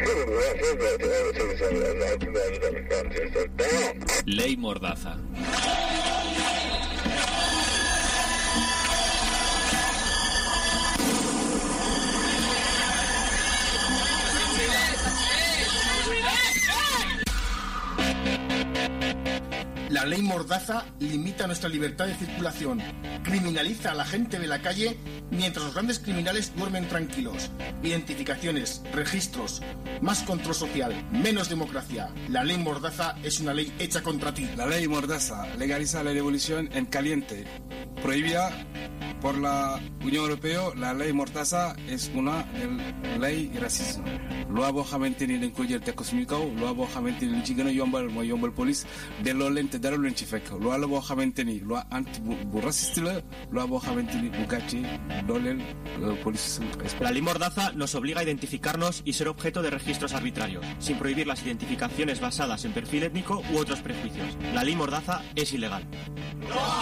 Ley Mordaza. La ley Mordaza limita nuestra libertad de circulación, criminaliza a la gente de la calle mientras los grandes criminales duermen tranquilos. Identificaciones, registros, más control social, menos democracia. La ley Mordaza es una ley hecha contra ti. La ley Mordaza legaliza la revolución en caliente. Prohibida por la Unión Europea, la ley Mordaza es una ley racismo. Loi boo xamante ni dañ ko jël teg ko suñu kaw loi boo xamante ni li ci gën a yombal mooy yombal police delloo leen te dara lu leen ci fekk loi la boo xamante ni loi anti bu raciste la loi boo xamante ni bu gàcce dooleel police. La ley Mordaza nos obliga a identificarnos y ser objeto de registros arbitrarios, sin prohibir las identificaciones basadas en perfil étnico u otros prejuicios. La ley Mordaza es ilegal.